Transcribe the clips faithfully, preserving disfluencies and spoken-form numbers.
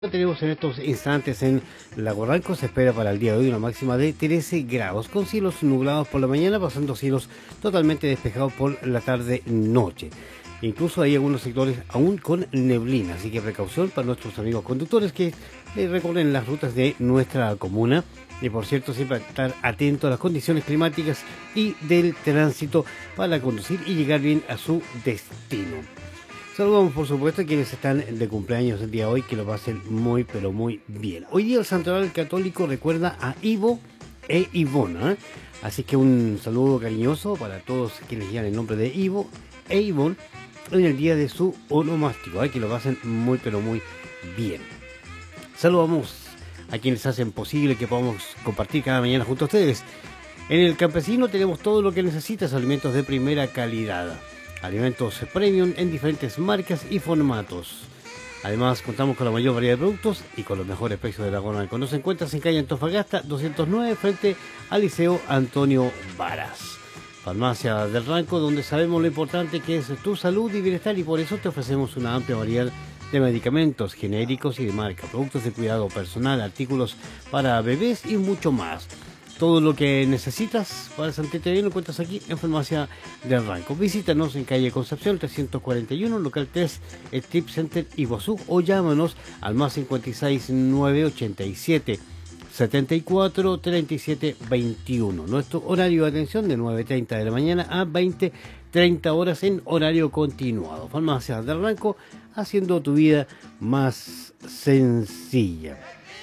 Tenemos en estos instantes en Lago Ranco, se espera para el día de hoy una máxima de trece grados, con cielos nublados por la mañana, pasando cielos totalmente despejados por la tarde-noche. Incluso hay algunos sectores aún con neblina, así que precaución para nuestros amigos conductores que eh, recorren las rutas de nuestra comuna. Y por cierto, siempre estar atento a las condiciones climáticas y del tránsito para conducir y llegar bien a su destino. Saludamos por supuesto a quienes están de cumpleaños el día de hoy, que lo pasen muy pero muy bien. Hoy día el Santoral Católico recuerda a Ivo e Ivona, ¿eh? Así que un saludo cariñoso para todos quienes llevan el nombre de Ivo e Ivonne en el día de su onomástico, ¿eh? Que lo pasen muy pero muy bien. Saludamos a quienes hacen posible que podamos compartir cada mañana junto a ustedes. En el Campesino tenemos todo lo que necesitas, alimentos de primera calidad. Alimentos premium en diferentes marcas y formatos. Además, contamos con la mayor variedad de productos y con los mejores precios de Lago Ranco. Nos encuentras en calle Antofagasta doscientos nueve frente al Liceo Antonio Varas. Farmacia del Ranco, donde sabemos lo importante que es tu salud y bienestar, y por eso te ofrecemos una amplia variedad de medicamentos genéricos y de marca, productos de cuidado personal, artículos para bebés y mucho más. Todo lo que necesitas para sentirte bien lo encuentras aquí en Farmacia del Ranco. Visítanos en calle Concepción trescientos cuarenta y uno, local tres, Strip Center Iguazú, o llámanos al más cincuenta y seis, nueve ochenta y siete, setenta y cuatro, treinta y siete, veintiuno. Nuestro horario de atención de nueve treinta de la mañana a veinte treinta horas en horario continuado. Farmacia del Ranco, haciendo tu vida más sencilla.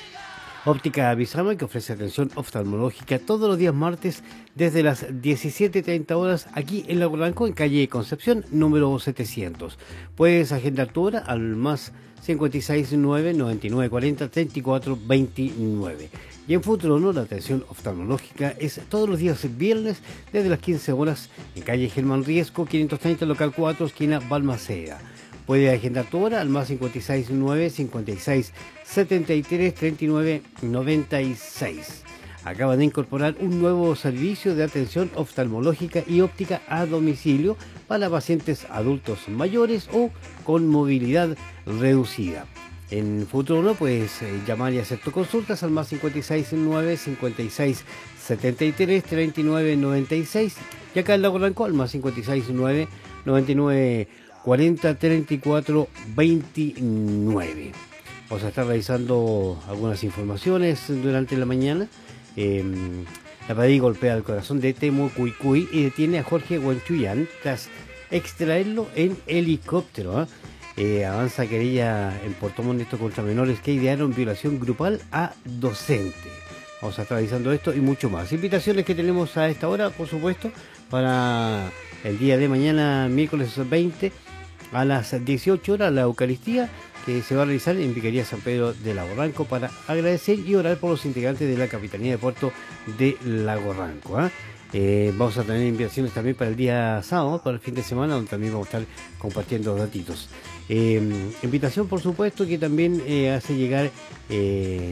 Óptica Visama, que ofrece atención oftalmológica todos los días martes desde las diecisiete treinta horas aquí en Lago Ranco, en calle Concepción número setecientos. Puedes agendar tu hora al más cincuenta y seis, nueve noventa y nueve cuarenta, treinta y cuatro veintinueve. Y en Futrono, la atención oftalmológica es todos los días viernes desde las quince horas en calle Germán Riesco quinientos treinta, local cuatro, esquina Balmaceda. Puede agendar tu hora al más cincuenta y seis, nueve cincuenta y seis, setenta y tres, treinta y nueve, noventa y seis. Acaba de incorporar un nuevo servicio de atención oftalmológica y óptica a domicilio para pacientes adultos mayores o con movilidad reducida. En Futuro puedes eh, llamar y hacer tus consultas al más cincuenta y seis, nueve cincuenta y seis, setenta y tres, treinta y nueve, noventa y seis. Y acá en Lago Ranco al más cincuenta y seis, nueve noventa y nueve cuarenta, treinta y cuatro veintinueve. Vamos a estar revisando algunas informaciones durante la mañana. Eh, la P D I golpea el corazón de Temu Cuicuy y detiene a Jorge Huanchuyán tras extraerlo en helicóptero. ¿eh? Eh, avanza querella en Puerto Montt contra menores que idearon violación grupal a docente. Vamos a estar revisando esto y mucho más. Invitaciones que tenemos a esta hora, por supuesto, para el día de mañana, miércoles veinte, a las dieciocho horas, la Eucaristía que se va a realizar en Vicaría San Pedro de Lago Ranco para agradecer y orar por los integrantes de la Capitanía de Puerto de Lago Ranco. ¿eh? Eh, vamos a tener invitaciones también para el día sábado, para el fin de semana, donde también vamos a estar compartiendo datitos. Eh, invitación, por supuesto, que también eh, hace llegar eh,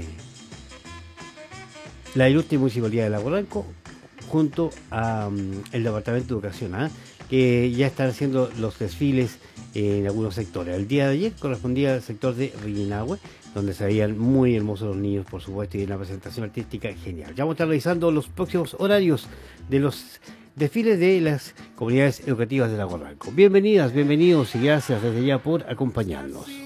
la ilustre Municipalidad de Lago Ranco junto al um, Departamento de Educación, ¿eh? que ya están haciendo los desfiles en algunos sectores. El día de ayer correspondía al sector de Rillinahue, donde se veían muy hermosos los niños, por supuesto, y una presentación artística genial. Ya vamos a estar revisando los próximos horarios de los desfiles de las comunidades educativas de Lago Ranco. Bienvenidas, bienvenidos y gracias desde ya por acompañarnos.